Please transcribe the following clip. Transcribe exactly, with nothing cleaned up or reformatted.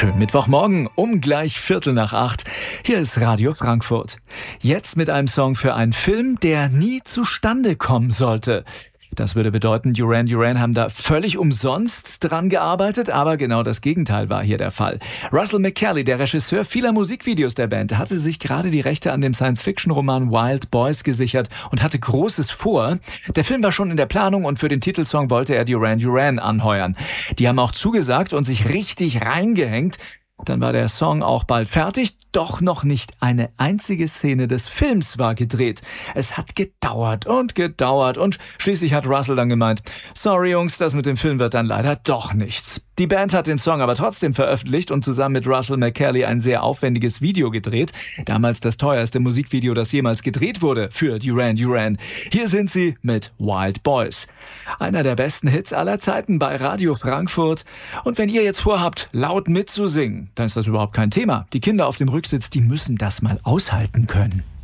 Schönen Mittwochmorgen um gleich Viertel nach acht. Hier ist Radio Frankfurt. Jetzt mit einem Song für einen Film, der nie zustande kommen sollte. Das würde bedeuten, Duran Duran haben da völlig umsonst dran gearbeitet, aber genau das Gegenteil war hier der Fall. Russell McCallie, der Regisseur vieler Musikvideos der Band, hatte sich gerade die Rechte an dem Science-Fiction-Roman Wild Boys gesichert und hatte Großes vor. Der Film war schon in der Planung und für den Titelsong wollte er Duran Duran anheuern. Die haben auch zugesagt und sich richtig reingehängt. Dann war der Song auch bald fertig, doch noch nicht eine einzige Szene des Films war gedreht. Es hat gedauert und gedauert und schließlich hat Russell dann gemeint, sorry Jungs, das mit dem Film wird dann leider doch nichts. Die Band hat den Song aber trotzdem veröffentlicht und zusammen mit Russell McCallie ein sehr aufwendiges Video gedreht. Damals das teuerste Musikvideo, das jemals gedreht wurde für Duran Duran. Hier sind sie mit Wild Boys. Einer der besten Hits aller Zeiten bei Radio Frankfurt. Und wenn ihr jetzt vorhabt, laut mitzusingen, dann ist das überhaupt kein Thema. Die Kinder auf dem Rücksitz, die müssen das mal aushalten können.